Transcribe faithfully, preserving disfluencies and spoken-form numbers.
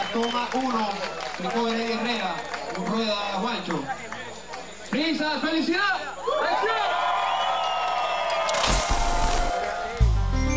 toma uno, recoge de Herrera, rueda Juancho. ¡Risas! ¡Felicidad! ¡Acción!